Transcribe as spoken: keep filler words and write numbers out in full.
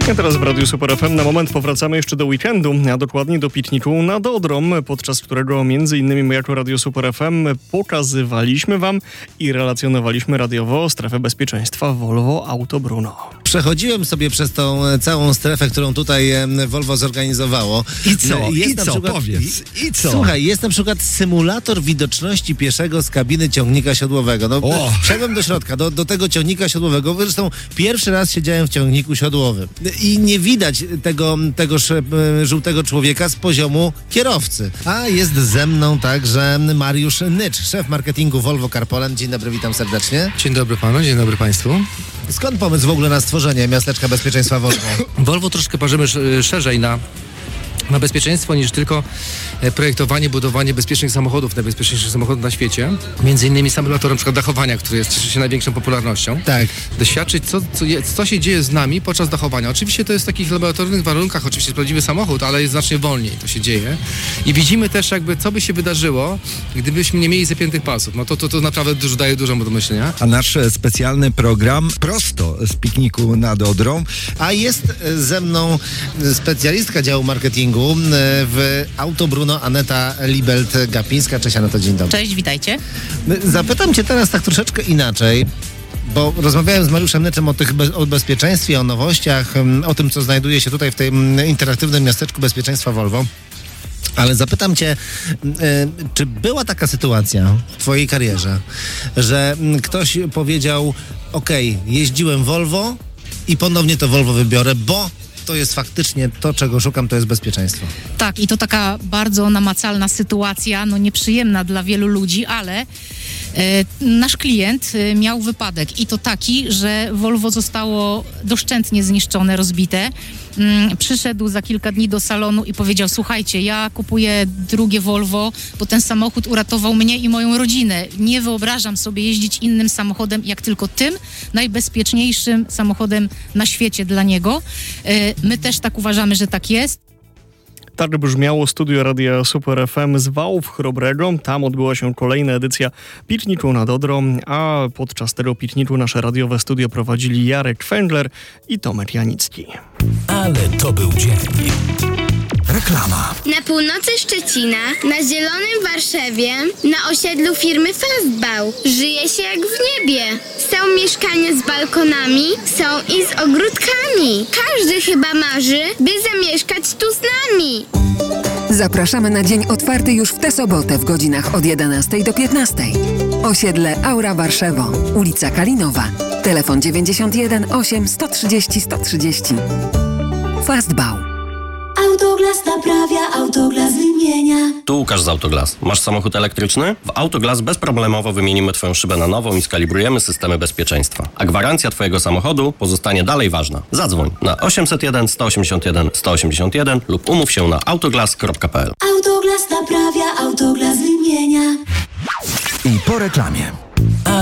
A teraz w Radiu Super F M na moment powracamy jeszcze do weekendu, a dokładnie do pikniku nad Odrą, podczas którego między innymi my jako Radio Super F M pokazywaliśmy wam i relacjonowaliśmy radiowo strefę bezpieczeństwa Volvo Auto Bruno. Przechodziłem sobie przez tą całą strefę, którą tutaj Volvo zorganizowało. I co? Jest I na co? przykład, Powiedz. I co? Słuchaj, jest na przykład symulator widoczności pieszego z kabiny ciągnika siodłowego. No, O! wszedłem do środka, do, do tego ciągnika siodłowego. Zresztą pierwszy raz siedziałem w ciągniku siodłowym. I nie widać tego, tegoż e, żółtego człowieka z poziomu kierowcy. A jest ze mną także Mariusz Nycz, szef marketingu Volvo Car Poland. Dzień dobry, witam serdecznie. Dzień dobry panu, dzień dobry państwu. Skąd pomysł w ogóle na stworzenie miasteczka bezpieczeństwa Volvo? Volvo troszkę patrzymy sz- szerzej na, na bezpieczeństwo niż tylko e, projektowanie, budowanie bezpiecznych samochodów, najbezpieczniejszych samochodów na świecie. Między innymi symulator na przykład dachowania, który jest, cieszy się największą popularnością. Tak. Doświadczyć, co, co, je, co się dzieje z nami podczas dachowania. Oczywiście to jest w takich laboratoryjnych warunkach, oczywiście jest prawdziwy samochód, ale jest znacznie wolniej to się dzieje. I widzimy też jakby, co by się wydarzyło, gdybyśmy nie mieli zapiętych pasów. No to, to, to naprawdę dużo, daje dużo do myślenia. A nasz specjalny program prosto z pikniku nad Odrą. A jest ze mną specjalistka działu marketingu w Auto Bruno, Aneta Libelt-Gapińska. Cześć Aneta, dzień dobry. Cześć, witajcie. Zapytam cię teraz tak troszeczkę inaczej, bo rozmawiałem z Mariuszem Nyczem o, tych be- o bezpieczeństwie, o nowościach, o tym, co znajduje się tutaj w tym interaktywnym miasteczku bezpieczeństwa Volvo. Ale zapytam cię, e, czy była taka sytuacja w twojej karierze, że ktoś powiedział, okej, jeździłem Volvo i ponownie to Volvo wybiorę, bo to jest faktycznie to, czego szukam, to jest bezpieczeństwo. Tak, i to taka bardzo namacalna sytuacja, no nieprzyjemna dla wielu ludzi, ale e, nasz klient e, miał wypadek i to taki, że Volvo zostało doszczętnie zniszczone, rozbite. Mm, przyszedł za kilka dni do salonu i powiedział, słuchajcie, ja kupuję drugie Volvo, bo ten samochód uratował mnie i moją rodzinę. Nie wyobrażam sobie jeździć innym samochodem, jak tylko tym najbezpieczniejszym samochodem na świecie dla niego. E, my też tak uważamy, że tak jest. Tak brzmiało studio Radia Super F M z Wałów Chrobrego. Tam odbyła się kolejna edycja pikniku nad Odrą, a podczas tego pikniku nasze radiowe studio prowadzili Jarek Fęgler i Tomek Janicki. Ale to był dzień. Reklama. Na północy Szczecina, na Zielonym Warszawie, na osiedlu firmy Fastbau. Żyje się jak w niebie. Są mieszkania z balkonami, są i z ogródkami. Każdy chyba marzy, by zamieszkać tu z nami. Zapraszamy na dzień otwarty już w tę sobotę w godzinach od jedenastej do piętnastej. Osiedle Aura Warszewo, ulica Kalinowa. Telefon dziewięćdziesiąt jeden osiem sto trzydzieści sto trzydzieści. Fastbau. Autoglas naprawia, Autoglas wymienia. Tu Łukasz z Autoglas. Masz samochód elektryczny? W Autoglas bezproblemowo wymienimy Twoją szybę na nową i skalibrujemy systemy bezpieczeństwa. A gwarancja Twojego samochodu pozostanie dalej ważna. Zadzwoń na osiemset jeden sto osiemdziesiąt jeden sto osiemdziesiąt jeden lub umów się na autoglas kropka p l. Autoglas naprawia, Autoglas wymienia. I po reklamie.